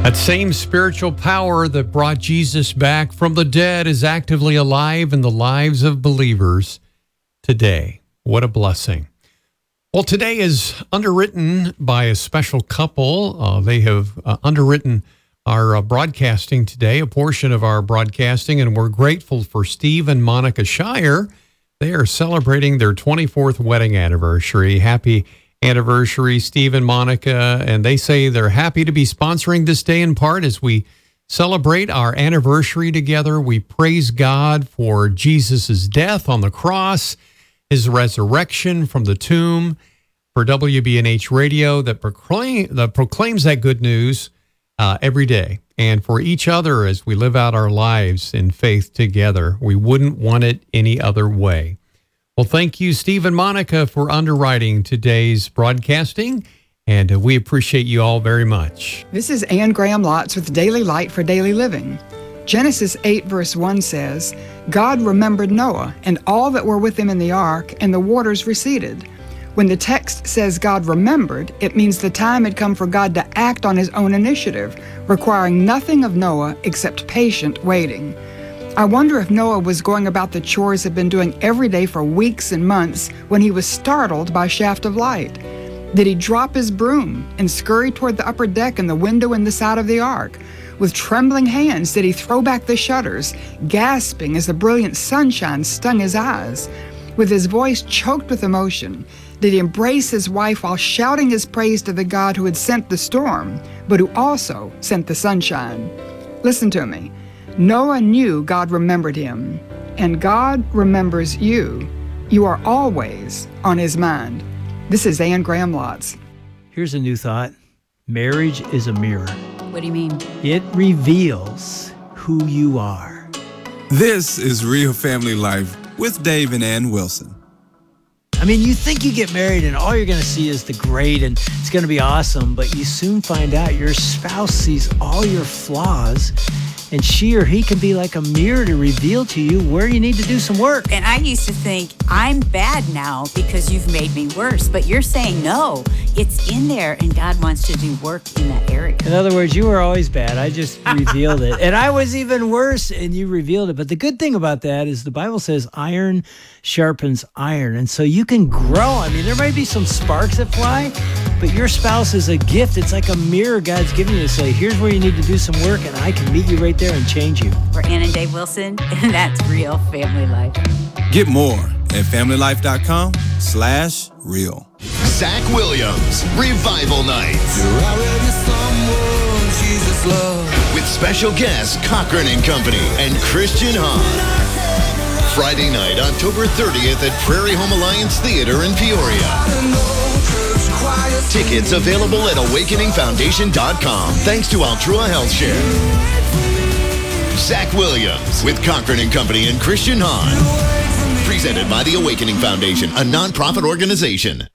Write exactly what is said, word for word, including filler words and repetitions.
That same spiritual power that brought Jesus back from the dead is actively alive in the lives of believers today. What a blessing. Well, today is underwritten by a special couple. Uh, they have uh, underwritten our uh, broadcasting today, a portion of our broadcasting, and we're grateful for Steve and Monica Shire. They are celebrating their twenty-fourth wedding anniversary. Happy anniversary, Steve and Monica, and they say they're happy to be sponsoring this day in part as we celebrate our anniversary together. We praise God for Jesus' death on the cross, his resurrection from the tomb, for W B N H Radio that, proclaim, that proclaims that good news uh, every day, and for each other as we live out our lives in faith together. We wouldn't want it any other way. Well, thank you, Steve and Monica, for underwriting today's broadcasting, and uh, we appreciate you all very much. This is Ann Graham Lotz with Daily Light for Daily Living. Genesis eight verse one says, God remembered Noah and all that were with him in the ark, and the waters receded. When the text says God remembered, it means the time had come for God to act on his own initiative, requiring nothing of Noah except patient waiting. I wonder if Noah was going about the chores he'd been doing every day for weeks and months when he was startled by a shaft of light. Did he drop his broom and scurry toward the upper deck and the window in the side of the ark? With trembling hands, did he throw back the shutters, gasping as the brilliant sunshine stung his eyes? With his voice choked with emotion, did he embrace his wife while shouting his praise to the God who had sent the storm, but who also sent the sunshine? Listen to me. Noah knew God remembered him, and God remembers you. You are always on his mind. This is Ann Graham Lotz. Here's a new thought. Marriage is a mirror. What do you mean? It reveals who you are. This is Real Family Life with Dave and Ann Wilson. I mean, you think you get married and all you're going to see is the great and it's going to be awesome, but you soon find out your spouse sees all your flaws, and she or he can be like a mirror to reveal to you where you need to do some work. And I used to think, I'm bad now because you've made me worse. But you're saying, no, it's in there and God wants to do work in that area. In other words, you were always bad. I just revealed it. And I was even worse and you revealed it. But the good thing about that is the Bible says iron sharpens iron. And so you can grow. I mean, there might be some sparks that fly, but your spouse is a gift. It's like a mirror God's giving you to say, here's where you need to do some work, and I can meet you right there and change you. We're Ann and Dave Wilson, and that's Real Family Life. Get more at familylife.com slash real. Zach Williams, Revival Nights. You're already someone Jesus loves. With special guests Cochran and Company and Christian Hahn. Friday night, October thirtieth at Prairie Home Alliance Theater in Peoria. Tickets available at awakening foundation dot com. Thanks to Altrua HealthShare. Zach Williams with Cochran and Company and Christian Hahn. Presented by the Awakening Foundation, a nonprofit organization.